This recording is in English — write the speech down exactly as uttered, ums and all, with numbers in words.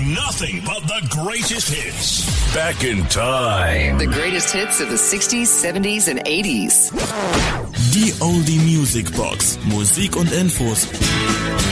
nothing but the greatest hits. Back in time. The greatest hits of the sixties, seventies and eighties. Die Oldie Music Box. Musik und Infos